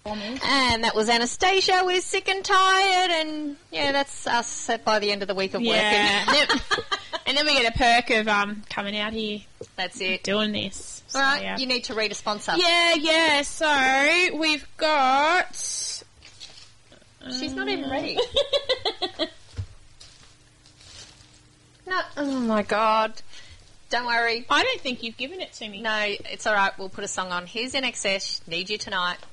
for me. And that was Anastasia. We're sick and tired, and yeah, that's us by the end of the week of working. And then we get a perk of coming out here. That's it. Doing this. All right, you need to read a sponsor. Yeah. So we've got. She's not even ready. No. Oh my God. Don't worry. I don't think you've given it to me. No, it's all right. We'll put a song on. Here's In Excess. Need You Tonight.